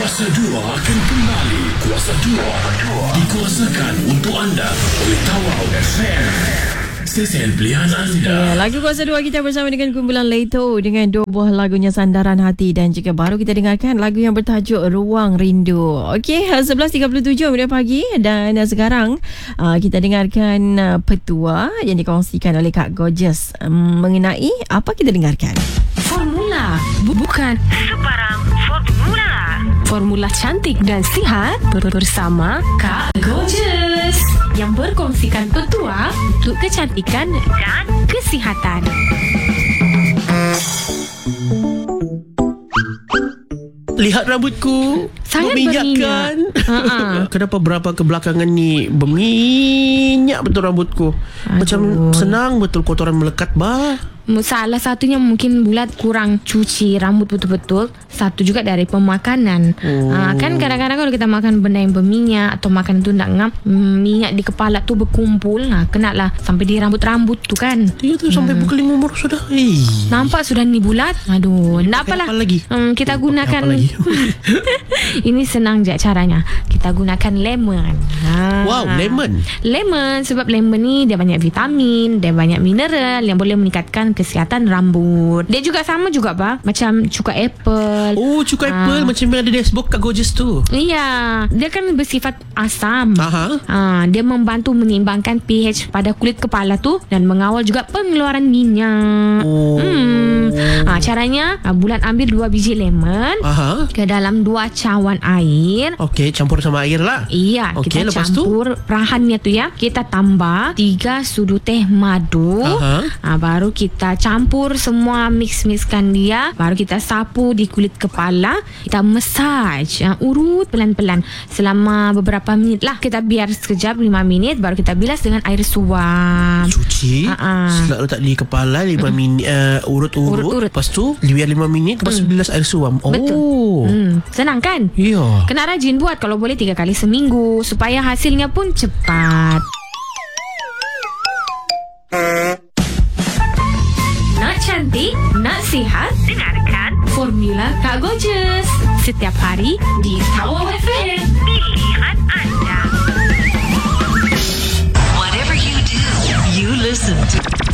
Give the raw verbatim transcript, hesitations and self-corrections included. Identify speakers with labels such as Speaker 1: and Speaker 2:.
Speaker 1: Kuasa dua akan kembali. Kuasa dua dikuasakan untuk anda oleh Tawau F M. Stesen pilihan anda.
Speaker 2: Ya, lagu Kuasa dua kita bersama dengan kumpulan Leto dengan dua buah lagunya Sandaran Hati, dan juga baru kita dengarkan lagu yang bertajuk Ruang Rindu. Okey, sebelas tiga puluh tujuh minit pagi, dan sekarang uh, kita dengarkan uh, petua yang dikongsikan oleh Kak Gorgeous um, mengenai apa kita dengarkan.
Speaker 3: Formula bukan sebarang formula. Formula cantik dan sihat bersama Kak Gorgeous yang berkongsikan petua untuk kecantikan dan kesihatan.
Speaker 4: Lihat rambutku,
Speaker 3: sangat
Speaker 4: berminyak kan?
Speaker 3: Uh-uh.
Speaker 4: Kenapa berapa kebelakangan ni berminyak betul rambutku?
Speaker 2: Aduh.
Speaker 4: Macam senang betul kotoran melekat bah.
Speaker 3: Salah satunya mungkin Bulat kurang cuci rambut betul-betul. Satu juga dari pemakanan.
Speaker 4: Oh.
Speaker 3: ha, Kan kadang-kadang kalau kita makan benda yang berminyak atau makan tu tak ngam, minyak di kepala tu berkumpul, ha, kena lah sampai di rambut-rambut tu kan.
Speaker 4: Dia tu sampai pukul lima umur sudah. Hey.
Speaker 3: Nampak sudah ni Bulat. Aduh, tak apalah.
Speaker 4: Apa lagi?
Speaker 3: Hmm, kita gunakan
Speaker 4: Apa lagi?
Speaker 3: Ini senang je caranya. Kita gunakan lemon. ha.
Speaker 4: Wow, lemon.
Speaker 3: Lemon, sebab lemon ni dia banyak vitamin, dia banyak mineral yang boleh meningkatkan kesihatan rambut. Dia juga sama juga bah, macam cuka apple.
Speaker 4: Oh, cuka
Speaker 3: Ah.
Speaker 4: apple macam yang ada dashboard Kak Gorgeous tu.
Speaker 3: Iya, dia kan bersifat asam.
Speaker 4: Aha.
Speaker 3: Ah, dia membantu menyeimbangkan pH pada kulit kepala tu dan mengawal juga pengeluaran minyak.
Speaker 4: Oh.
Speaker 3: Hmm. Ah, caranya, ah, Bulan ambil dua biji lemon
Speaker 4: Aha.
Speaker 3: ke dalam dua cawan air.
Speaker 4: Okey, campur sama air lah.
Speaker 3: Iya,
Speaker 4: Okey,
Speaker 3: kita
Speaker 4: lepas tu?
Speaker 3: campur perahannya tu ya. Kita tambah tiga sudu teh madu.
Speaker 4: Aha.
Speaker 3: Ah, baru kita campur semua, mix-mixkan dia. Baru kita sapu di kulit kepala. Kita massage, ah, urut pelan-pelan selama beberapa minit lah. Kita biar sekejap, lima minit. Baru kita bilas dengan air suam.
Speaker 4: Cuci.
Speaker 3: Ah, ah.
Speaker 4: Setelah letak di kepala lima minit, uh, urut-urut.
Speaker 3: Urut-urut.
Speaker 4: Lepas tu biar lima minit. Lepas tu bilas air suam. Oh.
Speaker 3: Betul. Hmm, senang kan?
Speaker 4: Ya.
Speaker 3: Kena rajin buat, kalau boleh tiga kali seminggu supaya hasilnya pun cepat. Nak cantik, nak sihat, dengarkan Formula Kak Gorgeous setiap hari di Tawau F M. Pilihan anda.
Speaker 5: Whatever you do, you listen to